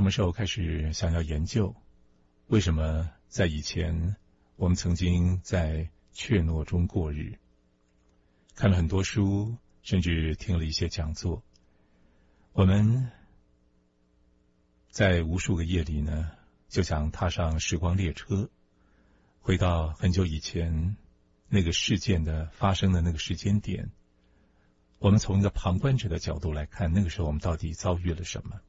么时候开始想要研究，为什么在以前我们曾经在怯懦中过日？看了很多书，甚至听了一些讲座。我们在无数个夜里呢，就想踏上时光列车，回到很久以前那个事件的发生的那个时间点。我们从一个旁观者的角度来看，那个时候我们到底遭遇了什么？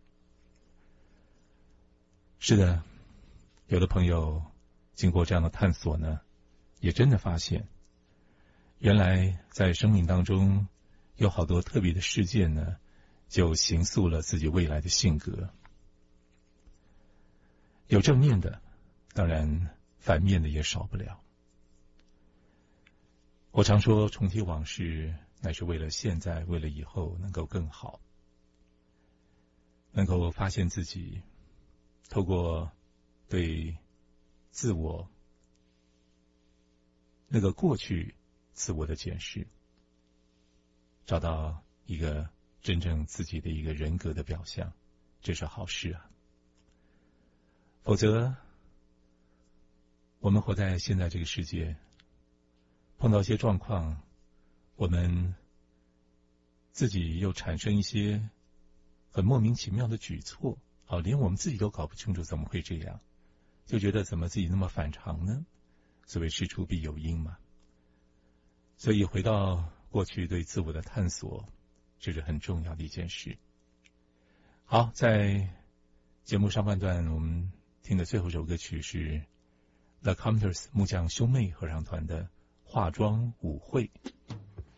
是的，有的朋友经过这样的探索呢，也真的发现，原来在生命当中有好多特别的事件呢，就形塑了自己未来的性格。有正面的，当然反面的也少不了。我常说，重提往事乃是为了现在，为了以后能够更好，能够发现自己透过对自我那个过去自我的检视，找到一个真正自己的一个人格的表象，这是好事啊。否则我们活在现在这个世界，碰到一些状况，我们自己又产生一些很莫名其妙的举措，连我们自己都搞不清楚怎么会这样，就觉得怎么自己那么反常呢？所谓事出必有因嘛。所以回到过去对自我的探索，这是很重要的一件事。好，在节目上半段我们听的最后一首歌曲是 The Commenters 木匠兄妹合唱团的化妆舞会。